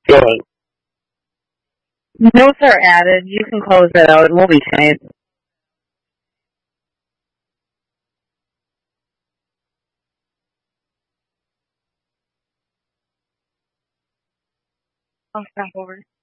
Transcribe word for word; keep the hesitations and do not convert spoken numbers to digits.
Feeling. Notes are added. You can close that out. It won't be tonight. I'll stop over.